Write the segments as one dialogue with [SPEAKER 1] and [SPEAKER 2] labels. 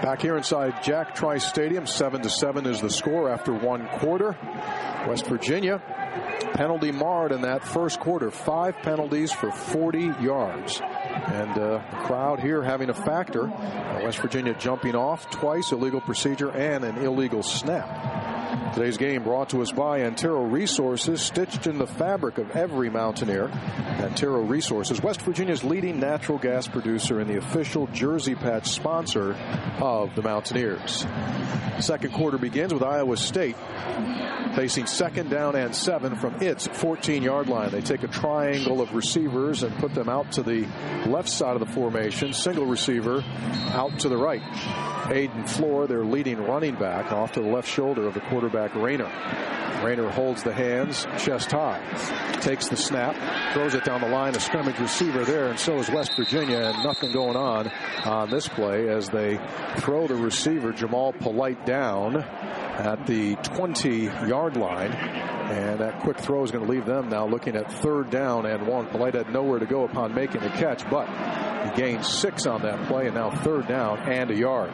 [SPEAKER 1] Back here inside Jack Trice Stadium, 7-7 is the score after one quarter. West Virginia penalty marred in that first quarter. 5 penalties for 40 yards. And the crowd here having a factor. West Virginia jumping off twice, illegal procedure, and an illegal snap. Today's game brought to us by Antero Resources, stitched in the fabric of every Mountaineer. Antero Resources, West Virginia's leading natural gas producer and the official jersey patch sponsor of the Mountaineers. Second quarter begins with Iowa State facing 2nd down and 7 from its 14-yard line. They take a triangle of receivers and put them out to the left side of the formation. Single receiver out to the right. Aiden Floor, their leading running back, off to the left shoulder of the quarterback, Rayner. Rayner holds the hands chest high, takes the snap, throws it down the line. A scrimmage receiver there, and so is West Virginia, and nothing going on this play as they throw the receiver, Jamal Polite, down at the 20-yard line. And that quick throw is going to leave them now looking at 3rd down and 1. Polite had nowhere to go upon making the catch, but he gained 6 on that play, and now 3rd down and a yard.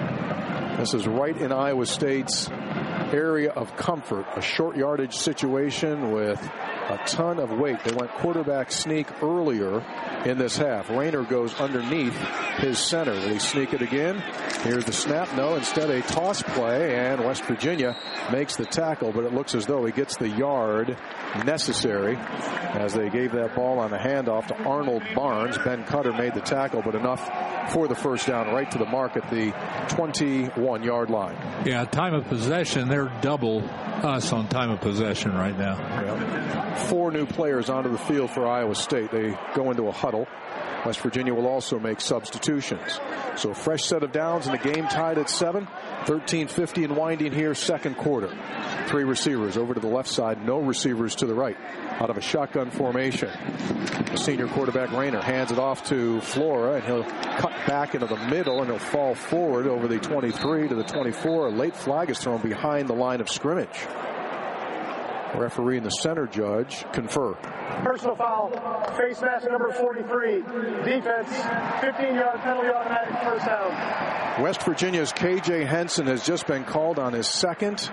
[SPEAKER 1] This is right in Iowa State's area of comfort, a short yardage situation with a ton of weight. They went quarterback sneak earlier in this half. Rayner goes underneath his center. Will he sneak it again? Here's the snap. No, instead a toss play, and West Virginia makes the tackle, but it looks as though he gets the yard necessary as they gave that ball on the handoff to Arnold Barnes. Ben Cutter made the tackle, but enough for the first down right to the mark at the 21-yard line.
[SPEAKER 2] Yeah, time of possession, they're double us on time of possession right now.
[SPEAKER 1] Yeah. 4 new players onto the field for Iowa State. They go into a huddle. West Virginia will also make substitutions. So a fresh set of downs and the game tied at 7. 13:50 and winding here, second quarter. 3 receivers over to the left side, no receivers to the right. Out of a shotgun formation. The senior quarterback Rayner hands it off to Flora, and he'll cut back into the middle, and he'll fall forward over the 23 to the 24. A late flag is thrown behind the line of scrimmage. Referee and the center judge confer.
[SPEAKER 3] Personal foul, face mask number 43. Defense, 15-yard penalty, automatic, first down.
[SPEAKER 1] West Virginia's KJ Henson has just been called on his 2nd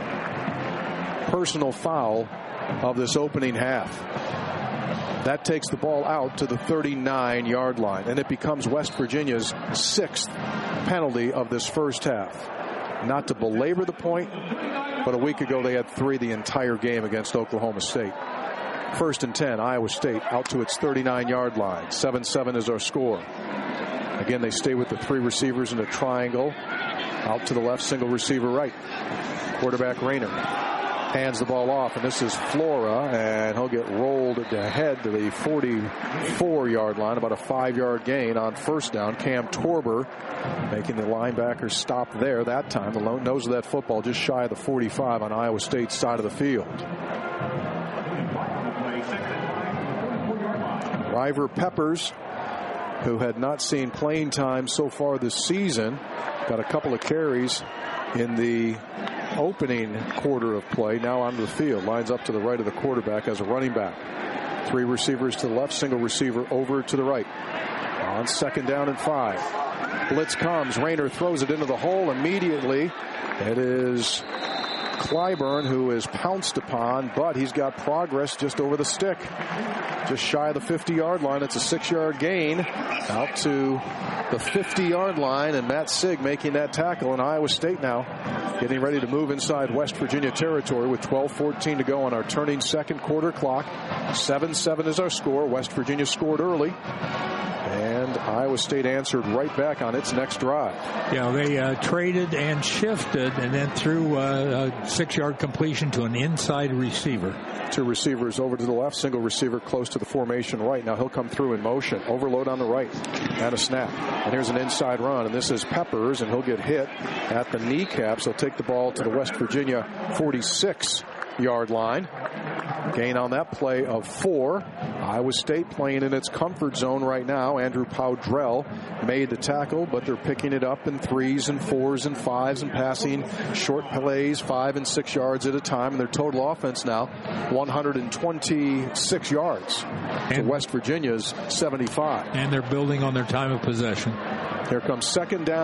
[SPEAKER 1] personal foul of this opening half. That takes the ball out to the 39-yard line, and it becomes West Virginia's 6th penalty of this first half. Not to belabor the point, but a week ago they had 3 the entire game against Oklahoma State. 1st and 10, Iowa State out to its 39-yard line. 7-7 is our score. Again, they stay with the 3 receivers in a triangle. Out to the left, single receiver right. Quarterback Rayner hands the ball off, and this is Flora, and he'll get rolled ahead to the 44-yard line, about a 5-yard gain on first down. Cam Torber making the linebacker stop there that time. The nose of that football just shy of the 45 on Iowa State's side of the field. River Peppers, who had not seen playing time so far this season, got a couple of carries in the opening quarter of play. Now onto the field, lines up to the right of the quarterback as a running back. 3 receivers to the left, single receiver over to the right. On 2nd down and 5. Blitz comes. Rayner throws it into the hole immediately. It is Clyburn who is pounced upon, but he's got progress just over the stick. Just shy of the 50-yard line. It's a 6-yard gain out to the 50-yard line, and Matt Sigg making that tackle. And Iowa State now getting ready to move inside West Virginia territory with 12:14 to go on our turning second quarter clock. 7-7 is our score. West Virginia scored early, and Iowa State answered right back on its next drive.
[SPEAKER 2] Yeah, they traded and shifted and then threw a 6-yard completion to an inside receiver.
[SPEAKER 1] 2 receivers over to the left, single receiver close to the formation right. Now he'll come through in motion. Overload on the right and a snap. And here's an inside run, and this is Peppers, and he'll get hit at the kneecaps. He'll take the ball to the West Virginia 46-yard line. Gain on that play of 4. Iowa State playing in its comfort zone right now. Andrew Powdrell made the tackle, but they're picking it up in 3s and 4s and 5s and passing short plays 5 and 6 yards at a time. And their total offense now 126 yards to West Virginia's 75.
[SPEAKER 2] And they're building on their time of possession.
[SPEAKER 1] Here comes 2nd down.